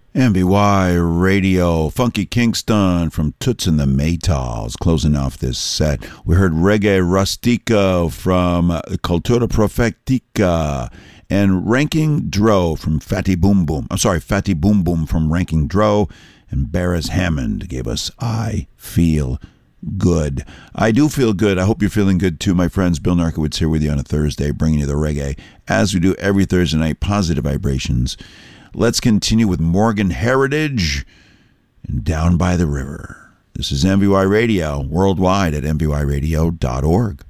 MBY Radio, Funky Kingston from Toots and the Maytals. Closing off this set, we heard Reggae Rustico from Cultura Profetica and Ranking Dro from Fatty Boom Boom. Fatty Boom Boom from Ranking Dro, and Barris Hammond gave us I Feel Good. I do feel good. I hope you're feeling good too, my friends. Bill Narkowitz here with you on a Thursday, bringing you the reggae as we do every Thursday night. Positive vibrations. Let's continue with Morgan Heritage and Down by the River. This is MBY Radio, worldwide at mbyradio.org.